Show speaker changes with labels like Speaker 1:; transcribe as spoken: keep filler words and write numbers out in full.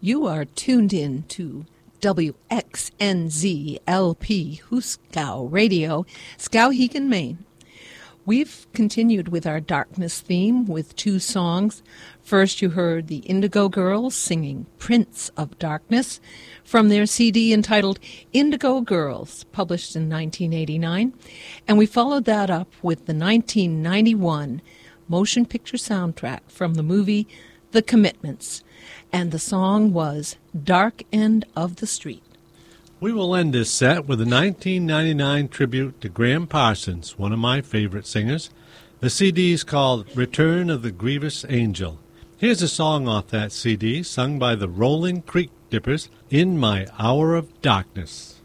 Speaker 1: You are tuned in to W X N Z L P Huskow Radio, Skowhegan, Maine. We've continued with our darkness theme with two songs. First, you heard the Indigo Girls singing Prince of Darkness from their C D entitled Indigo Girls, published in nineteen eighty-nine. And we followed that up with the nineteen ninety-one motion picture soundtrack from the movie The Commitments. And the song was Dark End of the Street.
Speaker 2: We will end this set with a nineteen ninety-nine tribute to Graham Parsons, one of my favorite singers. The C D is called Return of the Grievous Angel. Here's a song off that C D, sung by the Rolling Creek Dippers, In My Hour of Darkness.